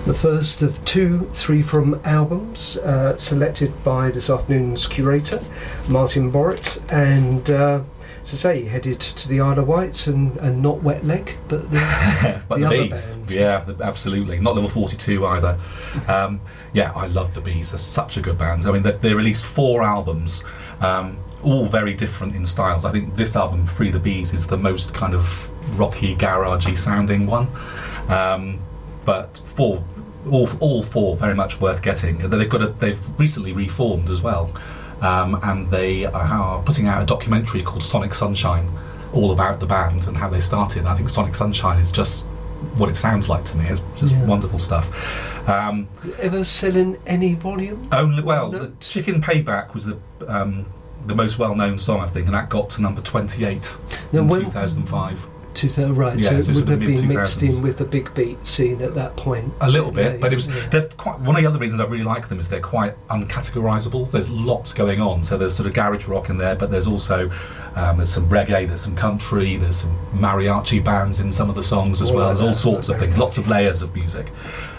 The first of 2 3-from albums selected by this afternoon's curator, Martin Borrett, and to say, headed to the Isle of Wight and not Wet Leg, but the, but the other Bees. band. Yeah, absolutely. Not Level 42 either. Yeah, I love the Bees. They're such a good band. I mean, they released 4 albums, all very different in styles. I think this album, Free the Bees, is the most kind of rocky, garagey sounding one. But all 4 very much worth getting. They've recently reformed as well. And they are putting out a documentary called Sonic Sunshine, all about the band and how they started. And I think Sonic Sunshine is just what it sounds like to me. It's just wonderful stuff. Ever selling any volume? Only, well, the Chicken Payback was the most well-known song, I think, and that got to number 28 in 2005. Right, yeah, so it would have been mid-2000s. mixed in with the big beat scene at that point. A little bit, but it was. They're quite, one of the other reasons I really like them is they're quite uncategorisable. There's lots going on. So there's sort of garage rock in there, but there's also there's some reggae, there's some country, there's some mariachi bands in some of the songs as well. There's all sorts of things, lots of layers of music.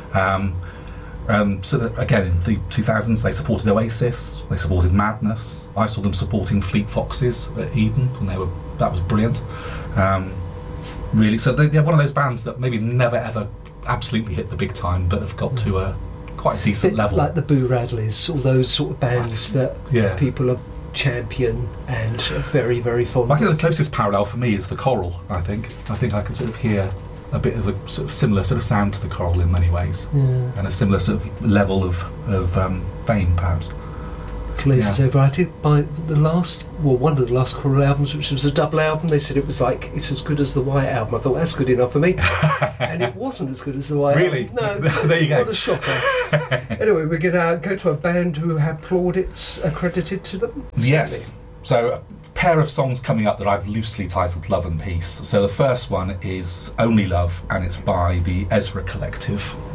So again, in the 2000s, they supported Oasis, they supported Madness. I saw them supporting Fleet Foxes at Eden, and that was brilliant. Really, so they're one of those bands that maybe never ever absolutely hit the big time, but have got to a quite a decent level. Like the Boo Radleys, all those sort of bands that people have championed and are very, very fond of. I think the closest parallel for me is the Coral. I think I can sort of hear a bit of a sort of similar sort of sound to the Coral in many ways, and a similar sort of level of fame, perhaps. Collisions Overrated by one of the last Coral albums, which was a double album. They said it's as good as the White Album. I thought that's good enough for me, and it wasn't as good as the White Album. No, there you go. What a shocker. Anyway, we're going to go to a band who have plaudits accredited to them. Yes. So a pair of songs coming up that I've loosely titled Love and Peace. So the first one is Only Love, and it's by the Ezra Collective.